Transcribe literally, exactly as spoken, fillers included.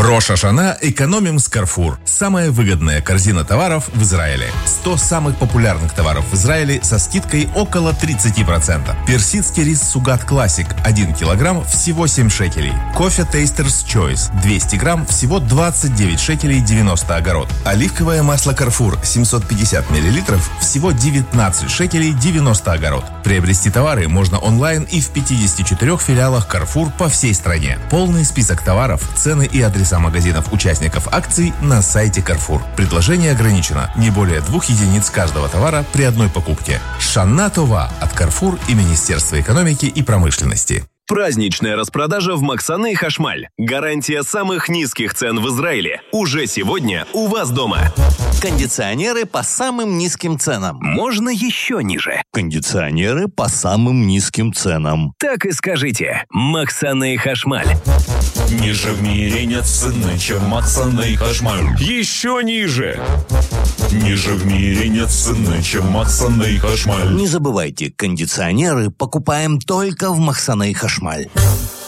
Рош ха-Шана экономим с Carrefour. Самая выгодная корзина товаров в Израиле. сто самых популярных товаров в Израиле со скидкой около тридцать процентов. Персидский рис Сугат Классик один килограмм всего семь шекелей. Кофе Taster's Choice двести грамм всего двадцать девять шекелей девяносто агород. Оливковое масло Carrefour семьсот пятьдесят миллилитров всего девятнадцать шекелей девяносто агород. Приобрести товары можно онлайн и в пятидесяти четырёх филиалах Carrefour по всей стране. Полный список товаров, цены и адреса магазинов участников акций на сайте Carrefour. Предложение ограничено. Не более двух единиц каждого товара при одной покупке. Шана Това от Carrefour и Министерства экономики и промышленности. Праздничная распродажа в Максаны Хашмаль. Гарантия самых низких цен в Израиле. Уже сегодня у вас дома. Кондиционеры по самым низким ценам. Можно еще ниже. Кондиционеры по самым низким ценам. Так и скажите. Максаны Хашмаль. Ниже в мире нет цены, чем Максаны Хашмаль. Еще ниже. Ниже в мире нет цены, чем Максаны Хашмаль. Не забывайте, кондиционеры покупаем только в Максаны Хашмаль.